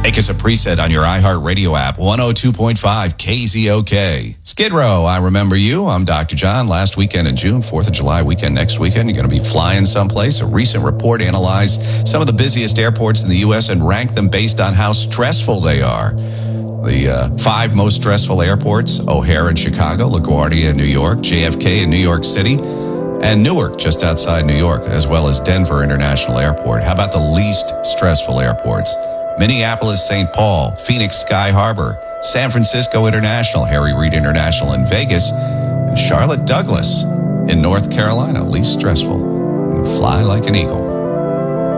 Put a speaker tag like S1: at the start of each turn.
S1: Make us a preset on your iHeartRadio app, 102.5 KZOK. Skid Row, I remember you. I'm Dr. John. Last weekend in June, 4th of July weekend next weekend, you're going to be flying someplace. A recent report analyzed some of the busiest airports in the U.S. and ranked them based on how stressful they are. The 5 most stressful airports: O'Hare in Chicago, LaGuardia in New York, JFK in New York City, and Newark, just outside New York, as well as Denver International Airport. How about the least stressful airports? Minneapolis, St. Paul, Phoenix Sky Harbor, San Francisco International, Harry Reid International in Vegas, and Charlotte Douglas in North Carolina, least stressful. And fly like an eagle.